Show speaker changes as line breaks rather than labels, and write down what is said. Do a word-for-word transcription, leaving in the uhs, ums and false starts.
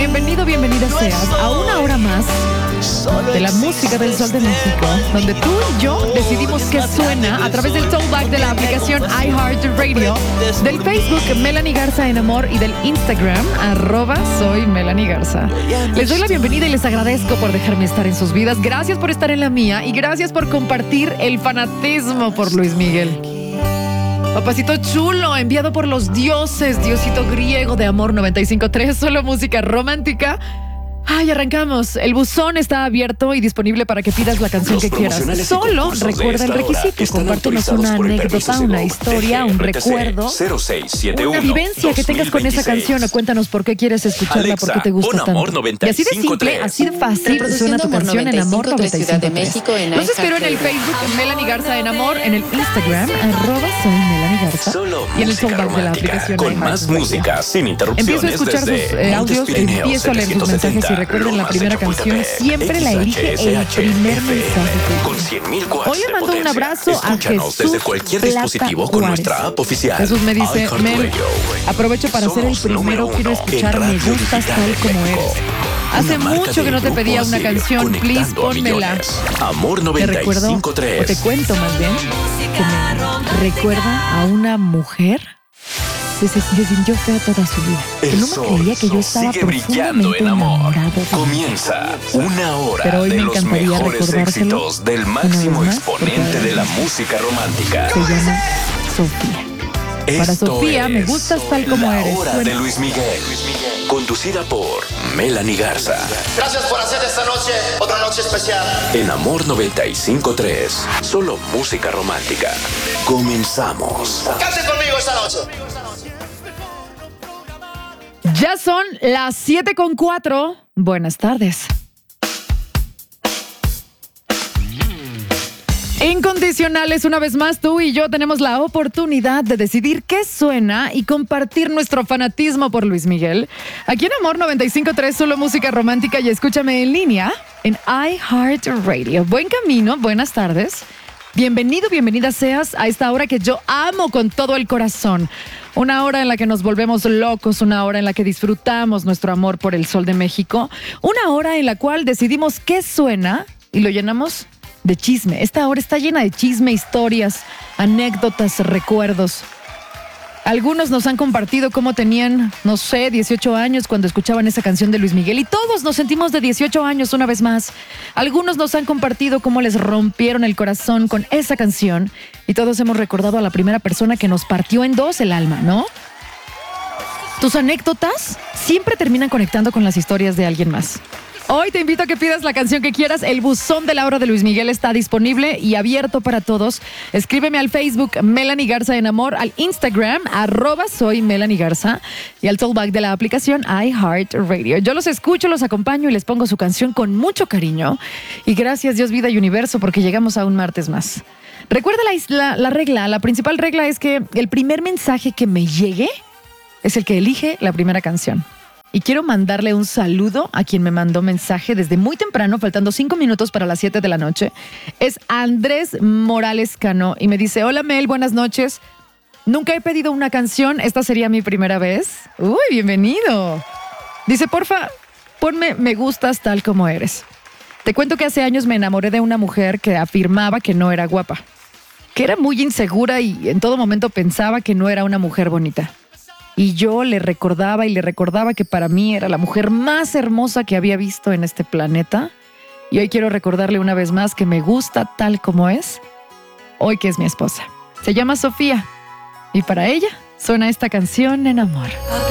bienvenido, bienvenida seas a una hora más de la música del Sol de México, donde tú y yo decidimos qué suena a través del Talkback de la aplicación iHeartRadio, del Facebook Melanie Garza en Amor y del Instagram arroba soy Melanie Garza. Les doy la bienvenida y les agradezco por dejarme estar en sus vidas. Gracias por estar en la mía y gracias por compartir el fanatismo por Luis Miguel. Papacito chulo, enviado por los dioses, diosito griego de Amor noventa y cinco punto tres, solo música romántica. Ay, arrancamos. El buzón está abierto y disponible para que pidas la canción
Los
que quieras. Solo recuerda el requisito. Compártenos una anécdota, una historia, un recuerdo, una vivencia que tengas con esa canción o cuéntanos por qué quieres escucharla, por qué te gusta tanto. Y así de simple, así de fácil suena tu canción en Amor noventa y cinco punto tres. Los espero en el Facebook Melanie Garza en Amor, en el Instagram arroba soy Melanie Garza y en el Talkback de la aplicación
con más música sin interrupciones.
Empiezo a escuchar sus eh, audios, empiezo a leer sus mensajes y recuerden, la primera canción siempre la elige el primer mensaje. Hoy le mando un abrazo a Jesús
desde cualquier dispositivo con nuestra app oficial.
Jesús me dice, Mel, aprovecho para ser el primero, quiero escuchar Me Gustas Tal Como Eres. Hace mucho que no te pedía una canción, please pónmela.
Amor noventa y cinco punto tres.
O te cuento más bien, que me recuerda a una mujer que se, se sintió fea toda su vida. Que no me creía que yo estaba profundamente enamorado de
Comienza una hora
Pero hoy
de
me
los
encantaría
mejores
recordárselo
éxitos del máximo
más,
exponente de la música romántica.
Se llama Sofía. Para
Esto
Sofía,
es
me gustas tal como
La
eres.
Hora
Suena.
de Luis Miguel, conducida por Melanie Garza.
Gracias por hacer de esta noche otra noche especial.
En Amor noventa y cinco punto tres, solo música romántica. Comenzamos.
Canten conmigo esta noche.
Ya son las siete con cuatro. Buenas tardes. Incondicionales, una vez más, tú y yo tenemos la oportunidad de decidir qué suena y compartir nuestro fanatismo por Luis Miguel. Aquí en Amor noventa y cinco punto tres, solo música romántica, y escúchame en línea en iHeartRadio. Buen camino, buenas tardes. Bienvenido, bienvenida seas a esta hora que yo amo con todo el corazón. Una hora en la que nos volvemos locos, una hora en la que disfrutamos nuestro amor por el Sol de México, una hora en la cual decidimos qué suena y lo llenamos de chisme. Esta hora está llena de chisme, historias, anécdotas, recuerdos. Algunos nos han compartido cómo tenían, no sé, dieciocho años cuando escuchaban esa canción de Luis Miguel, y todos nos sentimos de dieciocho años una vez más. Algunos nos han compartido cómo les rompieron el corazón con esa canción, y todos hemos recordado a la primera persona que nos partió en dos el alma, ¿no? Tus anécdotas siempre terminan conectando con las historias de alguien más. Hoy te invito a que pidas la canción que quieras. El buzón de la hora de Luis Miguel está disponible y abierto para todos. Escríbeme al Facebook Melanie Garza en Amor, al Instagram arroba soy Melanie Garza y al Talkback de la aplicación iHeartRadio. Yo los escucho, los acompaño y les pongo su canción con mucho cariño. Y gracias Dios, vida y universo, porque llegamos a un martes más. Recuerda la, la, la regla, la principal regla es que el primer mensaje que me llegue es el que elige la primera canción. Y quiero mandarle un saludo a quien me mandó mensaje desde muy temprano, faltando cinco minutos para las siete de la noche. Es Andrés Morales Cano y me dice, hola Mel, buenas noches. Nunca he pedido una canción, esta sería mi primera vez. Uy, bienvenido. Dice, porfa, ponme Me Gustas Tal Como Eres. Te cuento que hace años me enamoré de una mujer que afirmaba que no era guapa, que era muy insegura y en todo momento pensaba que no era una mujer bonita. Y yo le recordaba y le recordaba que para mí era la mujer más hermosa que había visto en este planeta. Y hoy quiero recordarle una vez más que me gusta tal como es, hoy que es mi esposa. Se llama Sofía. Y para ella suena esta canción en amor.